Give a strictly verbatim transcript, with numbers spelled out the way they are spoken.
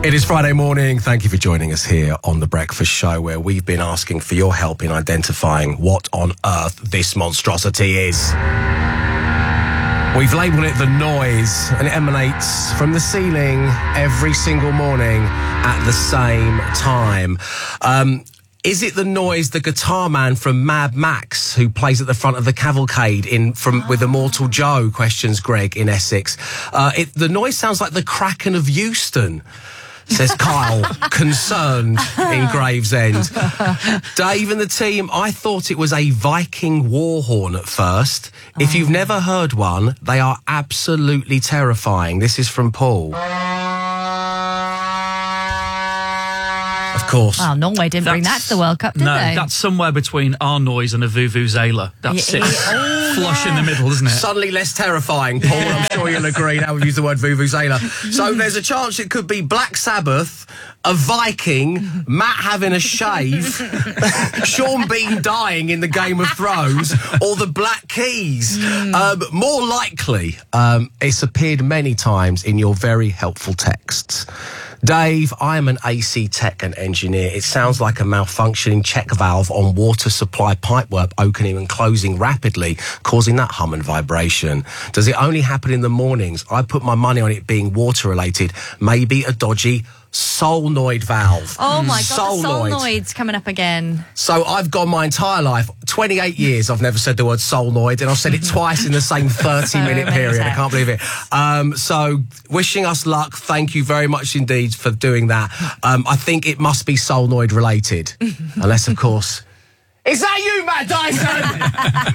It is Friday morning. Thank you for joining us here on The Breakfast Show, where we've been asking for your help in identifying what on earth this monstrosity is. We've labelled it the noise, and it emanates from the ceiling every single morning at the same time. Um... Is it the noise the guitar man from Mad Max, who plays at the front of the cavalcade in from oh. with Immortal Joe, questions Greg in Essex. Uh, it, the noise sounds like the Kraken of Euston, says Kyle, concerned in Gravesend. Dave and the team, I thought it was a Viking war horn at first. Oh. If you've never heard one, they are absolutely terrifying. This is from Paul. Of course. Well, Norway didn't that's, bring that to the World Cup, did no, they? No, that's somewhere between our noise and a vuvuzela. That's yeah, it. Oh, flush yeah. in the middle, isn't it? Suddenly less terrifying, Paul. I'm sure you'll agree now we've used the word vuvuzela. So there's a chance it could be Black Sabbath, a Viking, Matt having a shave, Sean Bean dying in the Game of Thrones, or the Black Keys. Mm. Um, more likely, um, it's appeared many times in your very helpful texts. Dave, I am an A C tech and engineer. It sounds like a malfunctioning check valve on water supply pipework opening and closing rapidly, causing that hum and vibration. Does it only happen in the mornings? I put my money on it being water-related. Maybe a dodgy solenoid valve. Oh my God, the solenoid's coming up again. So I've gone my entire life, twenty-eight years, I've never said the word solenoid, and I've said it twice in the same thirty minute period. I can't believe it. Um, so wishing us luck. Thank you very much indeed for doing that. Um, I think it must be solenoid related. Unless, of course, is that you, Matt Dyson?